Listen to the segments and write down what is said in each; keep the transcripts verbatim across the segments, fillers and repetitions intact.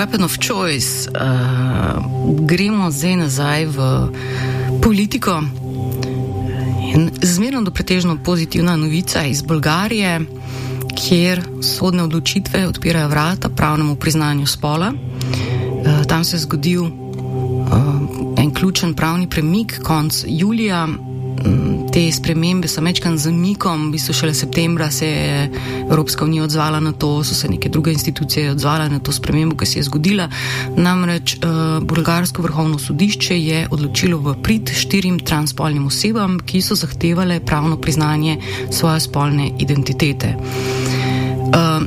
weapon of choice. Uh, gremo zdaj nazaj v politiko. Zmerno do pretežno pozitivna novica iz Bolgarije, kjer sodne odločitve odpirajo vrata pravnemu priznanju spola. Uh, tam se je zgodil uh, en ključen pravni premik konec julija. Te spremembe so mečkan zamikom, v bistvu šele septembra se je Evropska unija odzvala na to, so se neke druge institucije odzvala na to spremembo, ki se je zgodila. Namreč uh, bolgarsko vrhovno sodišče je odločilo v prid štirim transspolnim osebam, ki so zahtevale pravno priznanje svoje spolne identitete. Uh,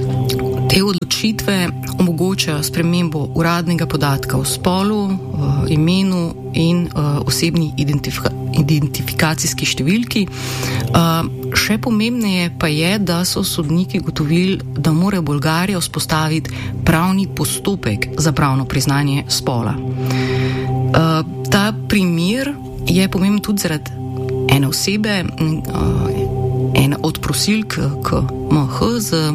te odločitve omogočajo spremembo uradnega podatka o spolu, uh, imenu in uh, osebni identifikacijski identifikacijski številki. Uh, še pomembneje pa je, da so sodniki gotovili, da mora Bolgarija vzpostaviti pravni postopek za pravno priznanje spola. Uh, ta primer je pomemben tudi zaradi ene osebe, uh, ene od prosilk K M H z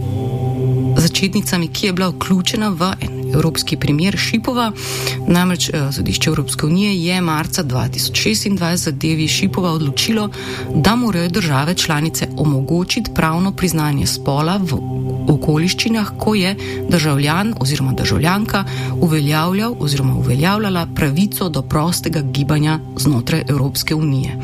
začetnicami, ki je bila vključena v en evropski primer Šipova. Namreč sodišče Evropske unije je marca dva tisoč šestindvajset zadevi Šipova odločilo, da morajo države članice omogočiti pravno priznanje spola v okoliščinah, ko je državljan oziroma državljanka uveljavljal oziroma uveljavljala pravico do prostega gibanja znotraj Evropske unije.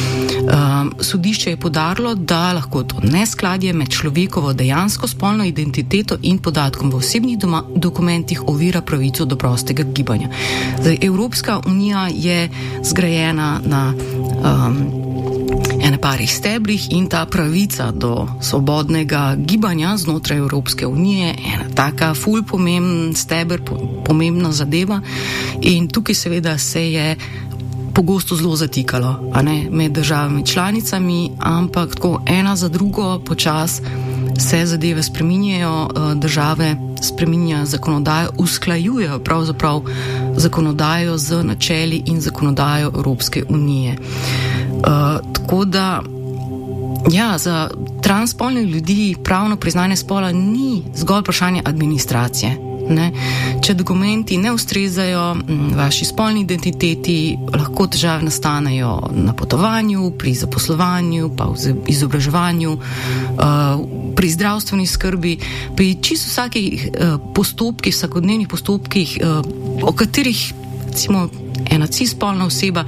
Uh, sodišče je poudarilo, da lahko to neskladje med človekovo dejansko spolno identiteto in podatkom v osebnih doma, dokumentih ovira pravico do prostega gibanja. Zdaj, Evropska unija je zgrajena na um, ene parih stebrih in ta pravica do svobodnega gibanja znotraj Evropske unije je ena taka ful pomemben steber, pomembna zadeva in tukaj seveda se je pogosto zelo zatikalo, a ne, med državami članicami, ampak tako ena za drugo počas se zadeve spreminjajo, države spreminjajo zakonodajo, usklajujejo pravzaprav zakonodajo z načeli in zakonodajo Evropske unije. Uh, tako da, ja, za transspolne ljudi pravno priznanje spola ni zgolj vprašanje administracije. Ne? Če dokumenti ne ustrezajo vaši spolni identiteti, lahko težave nastanejo na potovanju, pri zaposlovanju, pa v izobraževanju, pri zdravstveni skrbi, pri čisto vsakih postopkih, vsakodnevnih postopkih, o katerih, recimo, ena cisspolna oseba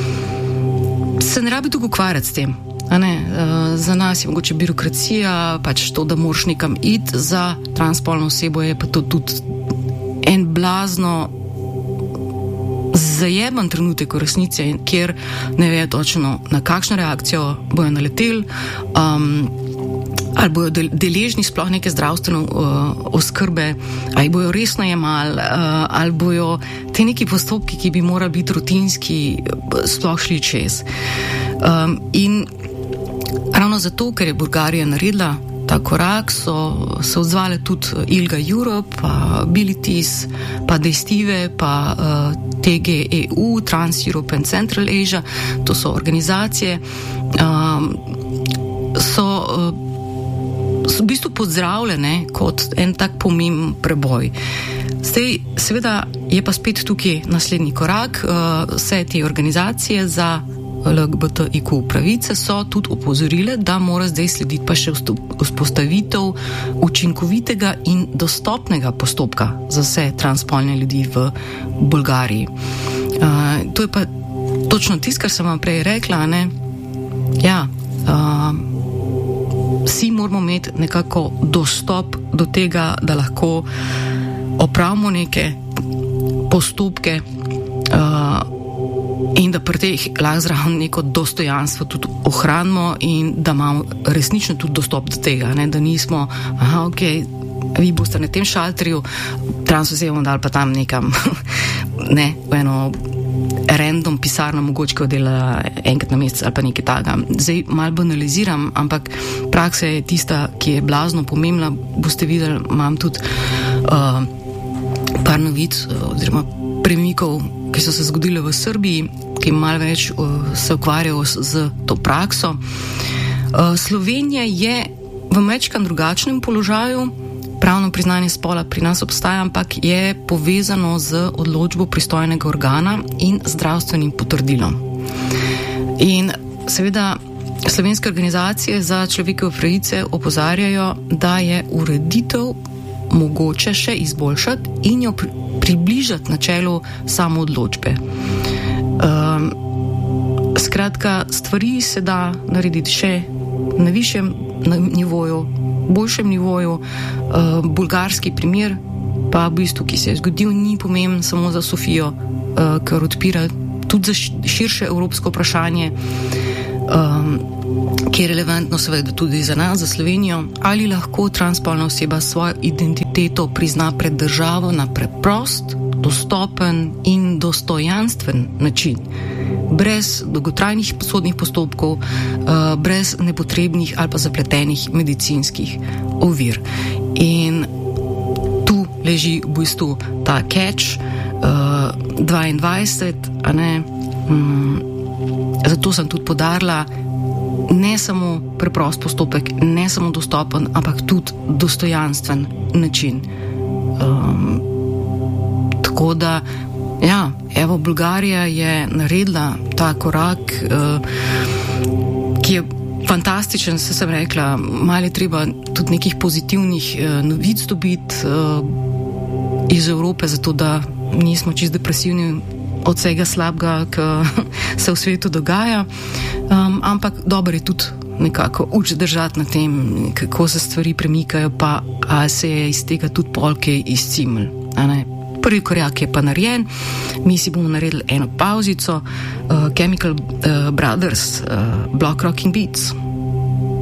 se ne rabi tukaj ukvarjati s tem. A ne, za nas je mogoče birokracija, pač to, da moraš nekam iti, za transspolno osebo je pa to tudi en blazno zajeban trenutek v resnici, kjer ne ve točno, na kakšno reakcijo bojo naleteli, um, ali bojo deležni sploh neke zdravstvene uh, oskrbe, ali bojo resno jemali, uh, ali bojo te neki postopki, ki bi morali biti rutinski, sploh šli čez. Um, in ravno zato, ker je Bolgarija naredila ta korak, so se odzvale tudi I L G A Europe, pa Abilities, pa Destive, pa uh, T G E U, Trans Europe and Central Asia, to so organizacije, um, so, uh, so v bistvu pozdravljene kot en tak pomemben preboj. Zdaj, seveda je pa spet tukaj naslednji korak, uh, vse te organizacije za L G B T I Q pravice so tudi opozorile, da mora zdaj slediti pa še vzpostavitev učinkovitega in dostopnega postopka za vse transspolne ljudi v Bolgariji. Uh, to je pa točno tisto, kar sem vam prej rekla, ne? Ja, uh, vsi moramo imeti nekako dostop do tega, da lahko opravimo neke postopke, uh, in da pri teh lahko zraven neko dostojanstvo tudi ohranimo in da imamo resnično tudi dostop do tega, ne? Da nismo, aha, ok, vi boste na tem šalterju, transosebom dali pa tam nekam, ne, v eno random pisarno, mogoče, ko dela enkrat na mesec ali pa nekaj takega. Zdaj malo banaliziram, ampak praksa je tista, ki je blazno pomembna. Boste videli, imam tudi uh, par novic oziroma premikov, ki so se zgodile v Srbiji, ki malo več uh, se ukvarjajo z, z to prakso. Uh, Slovenija je v mečkan drugačnem položaju, pravno priznanje spola pri nas obstaja, ampak je povezano z odločbo pristojnega organa in zdravstvenim potrdilom. In seveda slovenske organizacije za človekove pravice opozarjajo, da je ureditev mogoče še izboljšati in jo pri, približati načelu samoodločbe. Um, skratka, stvari se da narediti še na višjem nivoju, boljšem nivoju. Uh, bulgarski primer, pa v bistvu, ki se je zgodil, ni pomemben samo za Sofijo, uh, ker odpira tudi za širše evropsko vprašanje, um, ki je relevantno seveda tudi za nas, za Slovenijo. Ali lahko transspolna oseba svojo identiteto prizna pred državo na preprost, dostopen in dostojanstven način, brez dolgotrajnih sodnih postopkov, uh, brez nepotrebnih ali pa zapletenih medicinskih ovir. In tu leži v bistvu ta catch uh, dvaindvajset, a ne, um, zato sem tudi podarila, ne samo preprost postopek, ne samo dostopen, ampak tudi dostojanstven način. Um, tako da, ja, evo, Bolgarija je naredila ta korak, uh, ki je fantastičen, se sem rekla, malo je treba tudi nekih pozitivnih uh, novic dobiti uh, iz Evrope, zato da nismo čisto depresivni od vsega slabega, ki se v svetu dogaja, um, ampak dobro je tudi nekako uči držati na tem, kako se stvari premikajo, pa a se je iz tega tudi polke izciml. Prvi korak je pa narejen, mi si bomo naredili eno pauzico, uh, Chemical uh, Brothers, uh, Block Rocking Beats.